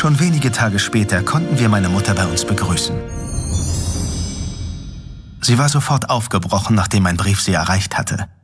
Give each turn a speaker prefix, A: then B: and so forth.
A: Schon wenige Tage später konnten wir meine Mutter bei uns begrüßen. Sie war sofort aufgebrochen, nachdem mein Brief sie erreicht hatte.